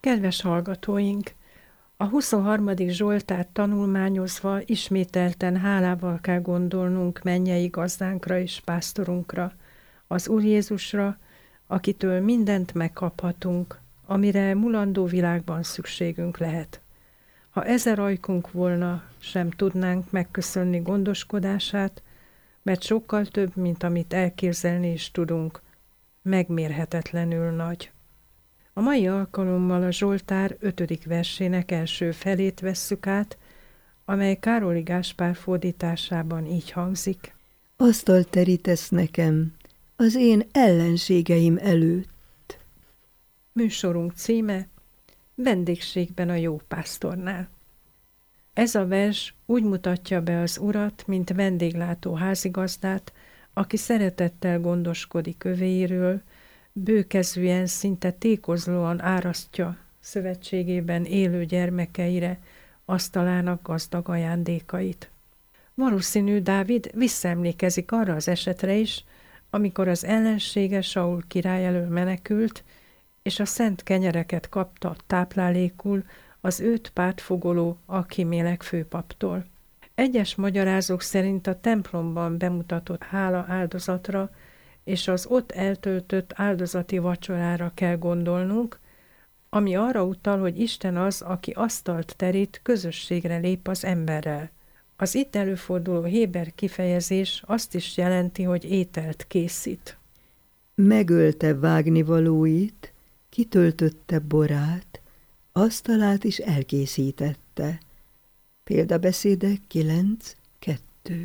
Kedves hallgatóink! A 23. Zsoltárt tanulmányozva ismételten hálával kell gondolnunk mennyei gazdánkra és pásztorunkra, az Úr Jézusra, akitől mindent megkaphatunk, amire mulandó világban szükségünk lehet. Ha 1000 ajkunk volna, sem tudnánk megköszönni gondoskodását, mert sokkal több, mint amit elképzelni is tudunk, megmérhetetlenül nagy. A mai alkalommal a Zsoltár 5. versének első felét vesszük át, amely Károli Gáspár fordításában így hangzik. Asztalt terítesz nekem az én ellenségeim előtt. Műsorunk címe: Vendégségben a jó pásztornál. Ez a vers úgy mutatja be az Urat, mint vendéglátó házigazdát, aki szeretettel gondoskodik övéiről, bőkezűen, szinte tékozlóan árasztja szövetségében élő gyermekeire asztalának gazdag ajándékait. Valószínű Dávid visszaemlékezik arra az esetre is, amikor az ellensége Saul király elől menekült, és a szent kenyereket kapta táplálékul az őt pártfogoló Akimélek főpaptól. Egyes magyarázók szerint a templomban bemutatott hála áldozatra és az ott eltöltött áldozati vacsorára kell gondolnunk, ami arra utal, hogy Isten az, aki asztalt terít, közösségre lép az emberrel. Az itt előforduló héber kifejezés azt is jelenti, hogy ételt készít. Megölte vágnivalóit, kitöltötte borát, asztalát is elkészítette. Példabeszédek 9:2.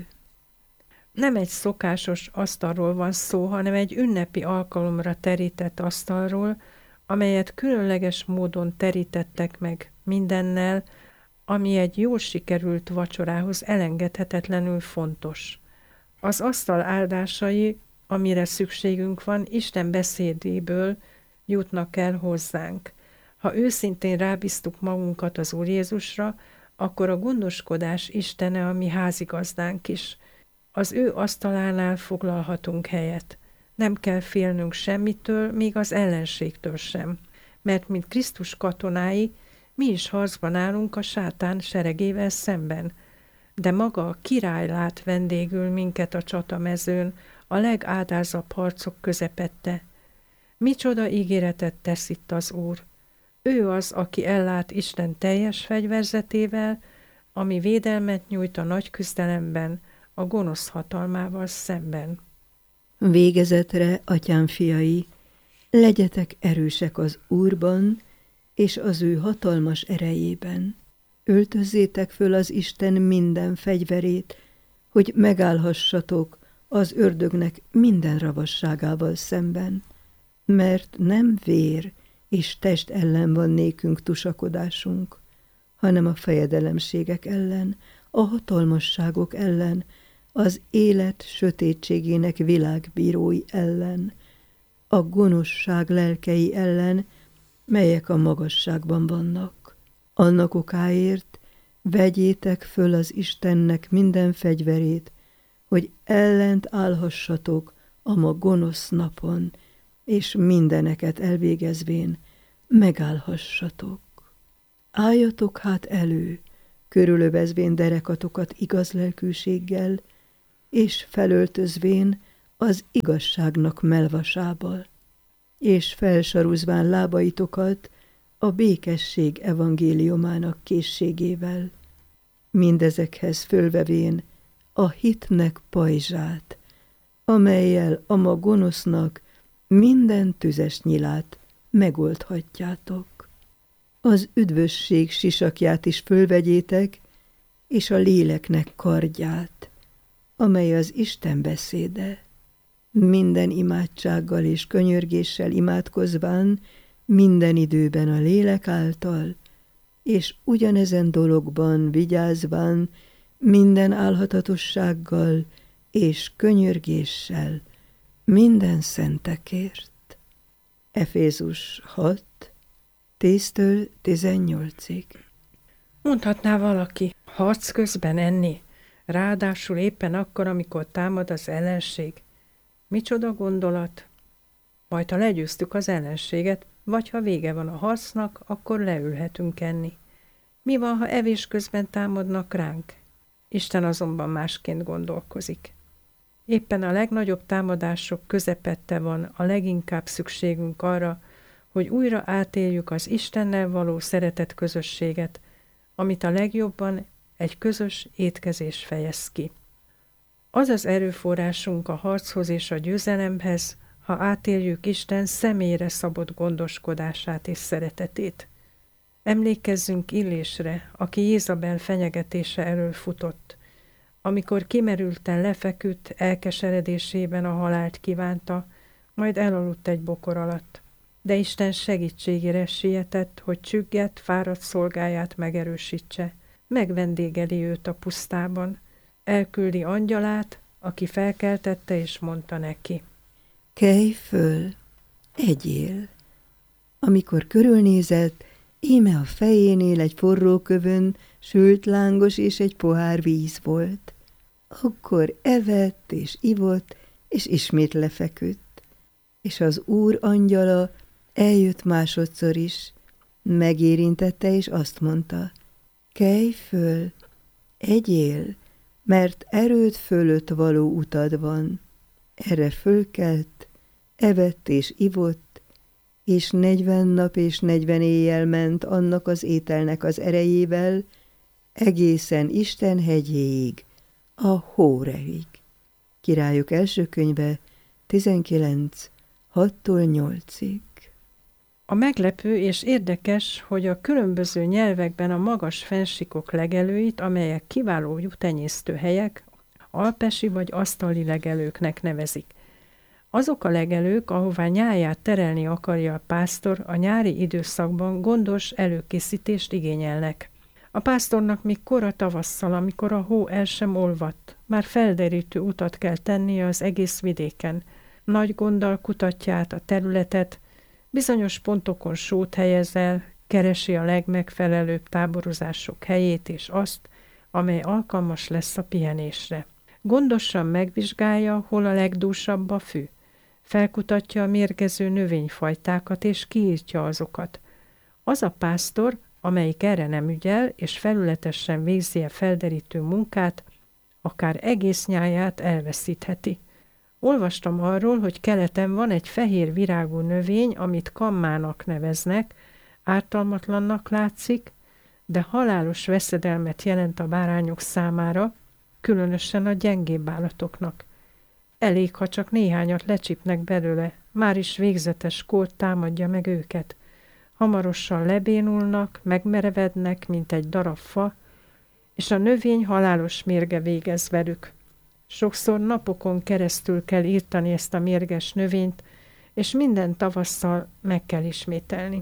Nem egy szokásos asztalról van szó, hanem egy ünnepi alkalomra terített asztalról, amelyet különleges módon terítettek meg mindennel, ami egy jól sikerült vacsorához elengedhetetlenül fontos. Az asztal áldásai, amire szükségünk van, Isten beszédéből jutnak el hozzánk. Ha őszintén rábíztuk magunkat az Úr Jézusra, akkor a gondoskodás Istene a mi házigazdánk is. Az ő asztalánál foglalhatunk helyet. Nem kell félnünk semmitől, még az ellenségtől sem, mert mint Krisztus katonái, mi is harcban állunk a sátán seregével szemben. De maga a király lát vendégül minket a csatamezőn, a legádázabb harcok közepette. Micsoda ígéretet tesz itt az Úr! Ő az, aki ellát Isten teljes fegyverzetével, ami védelmet nyújt a nagy küzdelemben, a gonosz hatalmával szemben. Végezetre, atyám fiai, legyetek erősek az Úrban és az ő hatalmas erejében. Öltözzétek föl az Isten minden fegyverét, hogy megállhassatok az ördögnek minden ravasságával szemben, mert nem vér és test ellen van nékünk tusakodásunk, hanem a fejedelemségek ellen, a hatalmasságok ellen, az élet sötétségének világbírói ellen, a gonoszság lelkei ellen, melyek a magasságban vannak. Annak okáért vegyétek föl az Istennek minden fegyverét, hogy ellent állhassatok a ma gonosz napon, és mindeneket elvégezvén megállhassatok. Álljatok hát elő, körülövezvén derekatokat igaz lelkűséggel, és felöltözvén az igazságnak melvasával, és felsaruzván lábaitokat a békesség evangéliumának készségével, mindezekhez fölvevén a hitnek pajzsát, amellyel a ma gonosznak minden tüzes nyilát megoldhatjátok. Az üdvösség sisakját is fölvegyétek, és a léleknek kardját, amely az Isten beszéde. Minden imádsággal és könyörgéssel imádkozván, minden időben a lélek által, és ugyanezen dologban vigyázván, minden álhatatossággal és könyörgéssel, minden szentekért. Efézus 6, 10-től 18-ig. Mondhatná valaki, harc közben enni, ráadásul éppen akkor, amikor támad az ellenség. Micsoda gondolat? Majd ha legyőztük az ellenséget, vagy ha vége van a harcnak, akkor leülhetünk enni. Mi van, ha evés közben támadnak ránk? Isten azonban másként gondolkozik. Éppen a legnagyobb támadások közepette van a leginkább szükségünk arra, hogy újra átéljük az Istennel való szeretet közösséget, amit a legjobban egy közös étkezés fejez ki. Az az erőforrásunk a harchoz és a győzelemhez, ha átéljük Isten személyre szabott gondoskodását és szeretetét. Emlékezzünk Illésre, aki Jézabel fenyegetése elől futott, amikor kimerülten lefeküdt, elkeseredésében a halált kívánta, majd elaludt egy bokor alatt. De Isten segítségére sietett, hogy csüggett, fáradt szolgáját megerősítse, megvendégeli őt a pusztában, elküldi angyalát, aki felkeltette és mondta neki: Kelj föl, egyél! Amikor körülnézett, íme a fejénél egy forró kövön sült lángos és egy pohár víz volt. Akkor evett és ivott, és ismét lefeküdt. És az Úr angyala eljött másodszor is, megérintette, és azt mondta: Kelj föl, egyél, mert erőd fölött való utad van. Erre fölkelt, evett és ivott, és 40 nap és 40 éjjel ment annak az ételnek az erejével, egészen Isten hegyéig, a Hóreig. Királyok első könyve 19, 6-tól 8-ig. A meglepő és érdekes, hogy a különböző nyelvekben a magas fennsíkok legelőit, amelyek kiváló juhtenyésztő helyek, alpesi vagy asztali legelőknek nevezik. Azok a legelők, ahová nyáját terelni akarja a pásztor, a nyári időszakban gondos előkészítést igényelnek. A pásztornak még kora tavasszal, amikor a hó el sem olvadt, már felderítő utat kell tennie az egész vidéken. Nagy gonddal kutatja át a területet, bizonyos pontokon sót helyez el, keresi a legmegfelelőbb táborozások helyét és azt, amely alkalmas lesz a pihenésre. Gondosan megvizsgálja, hol a legdúsabb a fű. Felkutatja a mérgező növényfajtákat és kiírtja azokat. Az a pásztor, amelyik erre nem ügyel, és felületesen végzi a felderítő munkát, akár egész nyáját elveszítheti. Olvastam arról, hogy keleten van egy fehér virágú növény, amit kammának neveznek, ártalmatlannak látszik, de halálos veszedelmet jelent a bárányok számára, különösen a gyengébb állatoknak. Elég, ha csak néhányat lecsipnek belőle, már is végzetes kód támadja meg őket. Hamarosan lebénulnak, megmerevednek, mint egy darab fa, és a növény halálos mérge végez velük. Sokszor napokon keresztül kell írtani ezt a mérges növényt, és minden tavasszal meg kell ismételni.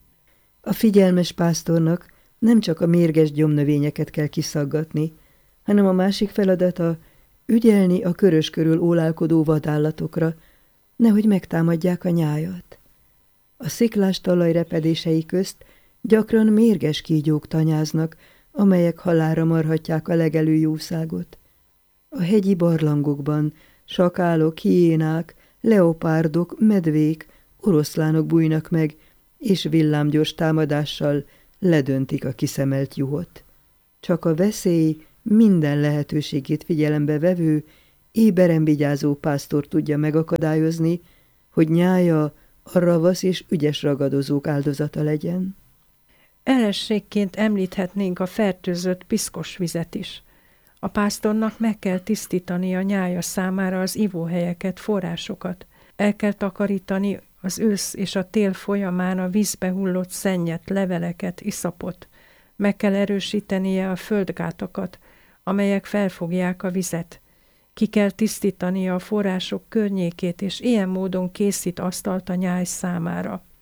A figyelmes pásztornak nem csak a mérges gyomnövényeket kell kiszaggatni, hanem a másik feladata ügyelni a körös körül ólálkodó vadállatokra, nehogy megtámadják a nyájat. A sziklás talaj repedései közt gyakran mérges kígyók tanyáznak, amelyek halálra marhatják a legelő jószágot. A hegyi barlangokban sakálok, hiénák, leopárdok, medvék, oroszlánok bújnak meg, és villámgyors támadással ledöntik a kiszemelt juhot. Csak a veszély minden lehetőségét figyelembe vevő, éberen vigyázó pásztor tudja megakadályozni, hogy nyája a ravasz és ügyes ragadozók áldozata legyen. Ellenségként említhetnénk a fertőzött piszkos vizet is. A pásztornak meg kell tisztítani a nyája számára az ivóhelyeket, forrásokat. El kell takarítani az ősz és a tél folyamán a vízbe hullott szennyet, leveleket, iszapot. Meg kell erősítenie a földgátakat, amelyek felfogják a vizet. Ki kell tisztítania a források környékét, és ilyen módon készít asztalt a nyáj számára.